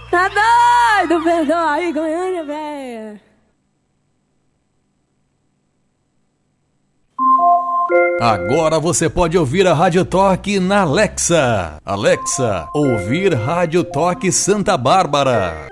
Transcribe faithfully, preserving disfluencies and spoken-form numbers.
Tá doido, perdoa aí, Goiânia, véia. Agora você pode ouvir a Rádio Toque na Alexa. Alexa, ouvir Rádio Toque Santa Bárbara.